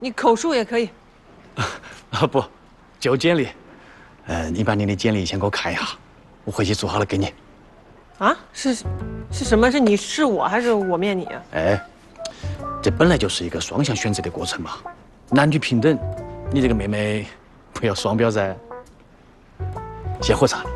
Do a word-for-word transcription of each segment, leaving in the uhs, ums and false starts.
你口述也可以。 啊不，就简历。呃，你把你的简历先给我看一下，我回去做好了给你。 啊？是是什么？是你是我还是我面你啊？ 哎，这本来就是一个双向选择的过程嘛，男女平等。你这个妹妹不要双标噻。先喝茶。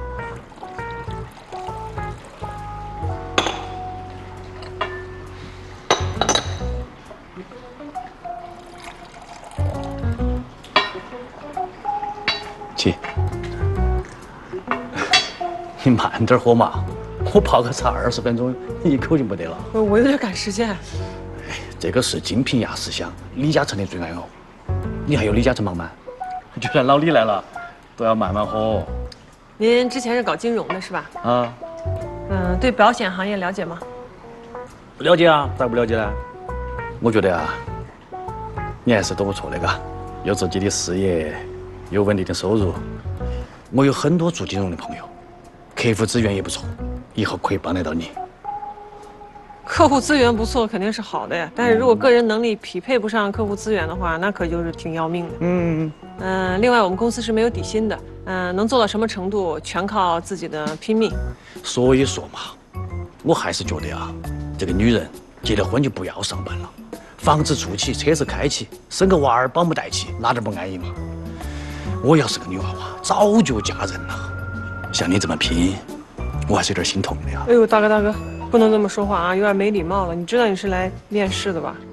去，你慢点喝嘛，我泡个茶二十分钟，一口就没得了。 我有点赶时间。 哎，这个是精品雅思香，李嘉诚的最爱哦。你还有李嘉诚忙吗？就算老李来了，都要慢慢喝。 您之前是搞金融的是吧？ 啊， 嗯，对保险行业了解吗？ 了解啊，咋不了解呢？我觉得啊，你还是都不错的嘎，有自己的事业。 有稳定的收入，我有很多做金融的朋友，客户资源也不错，以后可以帮得到你。 客户资源不错，肯定是好的呀。但是如果个人能力匹配不上客户资源的话，那可就是挺要命的。嗯嗯、呃。另外，我们公司是没有底薪的，嗯、呃，能做到什么程度，全靠自己的拼命。 所以说嘛，我还是觉得啊，这个女人结了婚就不要上班了，房子住起，车子开起，生个娃儿保姆带起，哪点不安逸嘛？ 我要是个女娃娃，早就嫁人了。像你这么拼，我还是有点心痛的呀。 哎呦，大哥大哥，不能这么说话啊，有点没礼貌了。你知道你是来面试的吧？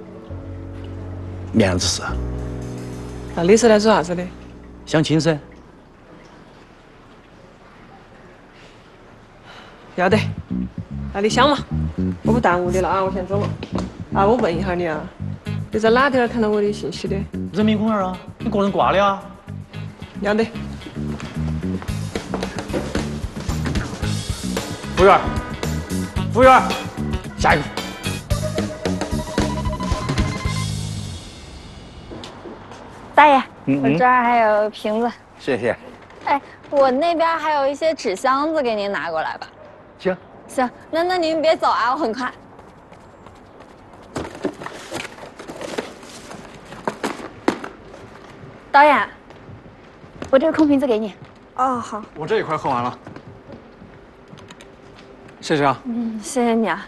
面子事。 那你是来做啥子的？ 相亲噻。 要得。那你想嘛，我不耽误你了啊，我先走了。啊，我问一下你啊，你在哪点看到我的信息的？ 人民公园啊，你个人挂的啊。 要得。 服务员，服务员，下一个。 大爷， 嗯我这儿还有瓶子。 谢谢。 哎，我那边还有一些纸箱子，给您拿过来吧。 行。 行，那那您别走啊，我很快。导演。 我这个空瓶子给你。哦，好。 我这一块喝完了，谢谢啊。 嗯，谢谢你啊。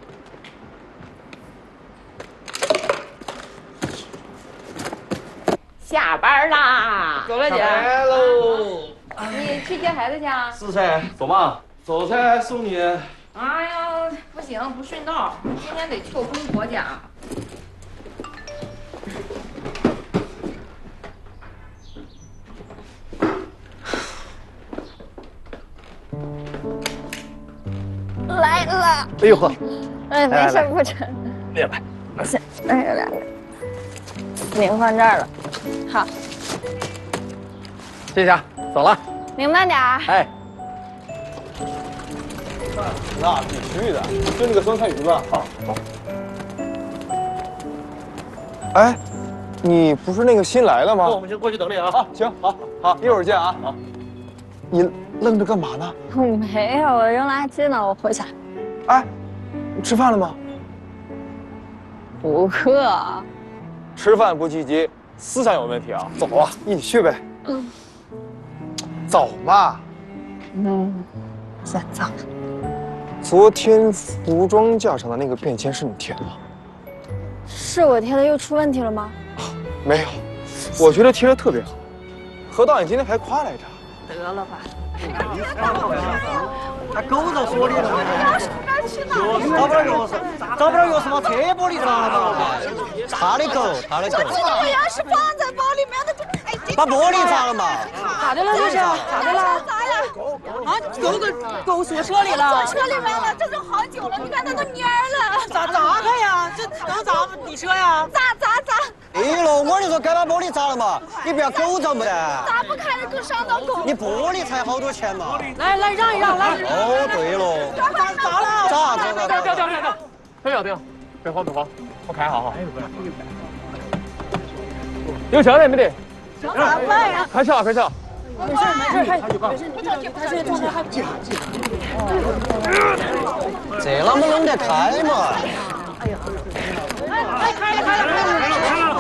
下班啦， 走了姐。来喽。 你去接孩子去啊？ 是噻，走嘛，走噻，送你。 哎呀，不行，不顺道，今天得去我公婆家。 来了。 哎呦呵， 哎，没事不成。 明白。 行，哎有两个，您放这儿了。好， 谢谢啊，走了。 您慢点儿。 哎。那必须的，就那个酸菜鱼吧。好。好。哎，你不是那个新来的吗？ 我们就过去等你啊。 好，行，好，好，一会儿见啊。好。你愣着干嘛呢？ 我没有，我扔垃圾呢，我回去。 哎，你吃饭了吗？ 不饿。 吃饭不积极，思想有问题啊！走啊，一起去呗。嗯。走嘛。 嗯，行，走。 昨天服装架上的那个便签是你贴的吗？ 是我贴的，又出问题了吗？ 没有，我觉得贴的特别好。何导演今天还夸来着。 得了吧。 他狗肉说的了，找不到钥匙，找不到钥匙嘛，车玻璃砸了。他的狗，他的狗。 这个钥匙放在包里面的，哎， 把玻璃砸了嘛？ 咋的了这是？咋的了？ 砸呀！ 啊，狗狗狗锁车里了。 锁车里面了，这都好久了，你看它都蔫儿了。 咋砸开呀？这能砸你车呀？ 砸砸砸！ 哎喽，我就说该把玻璃砸了嘛，你不要狗砸不得。 砸不开了，更伤到狗。 你玻璃才好多钱嘛。 来来让一让，来。 哦，对喽。 砸砸了！ 砸砸砸！ 不要不要不要不要！不要不要！别慌别慌，我看好哈。有钱了没得？ 咋办呀？ 快下快下！ 没事没事，没事，他现在状态还记好记好。 这啷么弄得开嘛？ 哎呀，哎，开了开了开了！